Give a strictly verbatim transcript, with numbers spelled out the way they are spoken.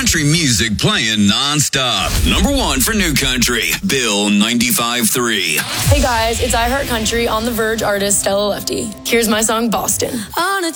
country music playing nonstop. Number one for new country, Bill ninety-five point three. Hey guys, it's I Heart Country on The Verge artist Stella Lefty. Here's my song, Boston. On a